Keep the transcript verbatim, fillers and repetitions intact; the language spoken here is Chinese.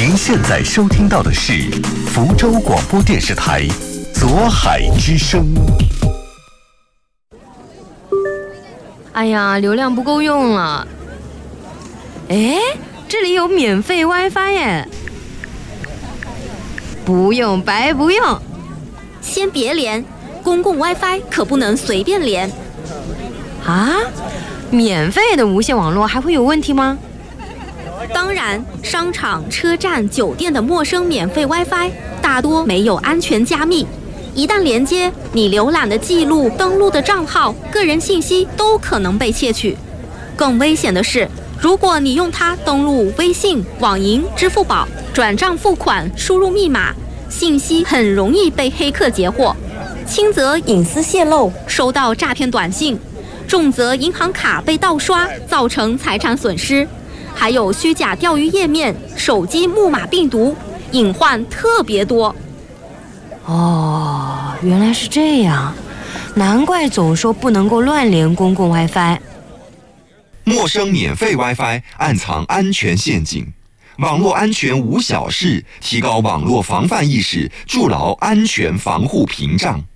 您现在收听到的是福州广播电视台左海之声。 哎呀，流量不够用了。哎，这里有免费 WiFi 耶！不用白不用。 先别连，公共 WiFi 可不能随便连。 啊？免费的无线网络还会有问题吗？ 当然，商场、车站、酒店的陌生免费 WiFi 大多没有安全加密，一旦连接，你浏览的记录、登录的账号、个人信息都可能被窃取。更危险的是，如果你用它登录微信、网银、支付宝、转账付款、输入密码，信息很容易被黑客截获，轻则隐私泄露，收到诈骗短信，重则银行卡被盗刷，造成财产损失。还有虚假钓鱼页面、手机木马病毒，隐患特别多。 哦，原来是这样，难怪总说不能够乱连公共 WiFi。 陌生免费 WiFi 暗藏安全陷阱，网络安全无小事，提高网络防范意识，筑牢安全防护屏障。